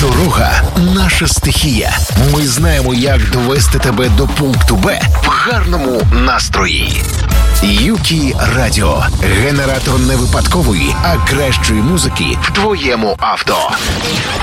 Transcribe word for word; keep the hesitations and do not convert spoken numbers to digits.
Дорога – наша стихія. Ми знаємо, як довести тебе до пункту Б в гарному настрої. Юкі Радіо. Генератор не випадкової, а кращої музики в твоєму авто.